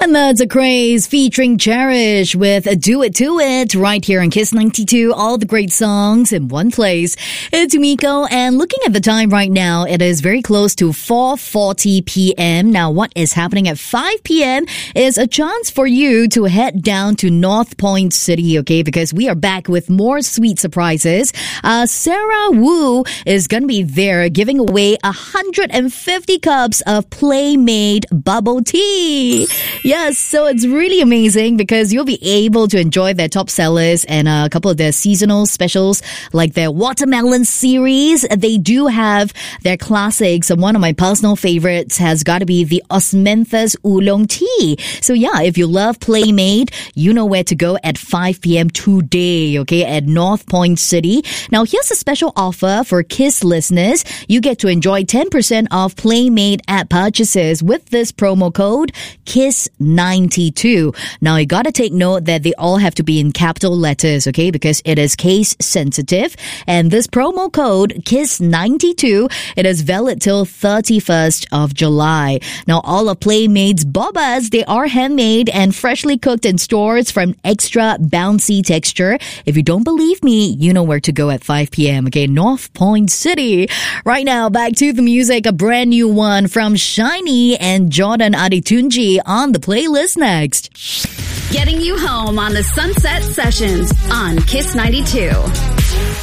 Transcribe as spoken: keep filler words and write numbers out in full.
And that's a craze featuring Cherish with Do It To It right here on Kiss ninety-two. All the great songs in one place. It's Miko, and looking at the time right now, it is very close to four forty p.m. Now, what is happening at five p.m. is a chance for you to head down to North Point City, okay? Because we are back with more sweet surprises. Uh, Sarah Wu is going to be there giving away one hundred fifty cups of Playmade bubble tea. Yes, so it's really amazing because you'll be able to enjoy their top sellers and a couple of their seasonal specials like their watermelon series. They do have their classics. One of my personal favorites has got to be the Osmanthus Oolong Tea. So yeah, if you love Playmade, you know where to go at five p.m. today, okay, at North Point City. Now, here's a special offer for Kiss listeners. You get to enjoy ten percent off Playmade at purchases with this promo code Kiss ninety-two. Now, you gotta take note that they all have to be in capital letters, okay, because it is case sensitive. And this promo code Kiss ninety-two, it is valid till thirty-first of July. Now, all of Playmade's bobas, they are handmade and freshly cooked in stores from extra bouncy texture. If you don't believe me, you know where to go at five p.m. Okay, North Point City. Right now, back to the music, a brand new one from Shiny and Jordan Aditunji on the playlist next. Getting you home on the Sunset Sessions on Kiss ninety-two.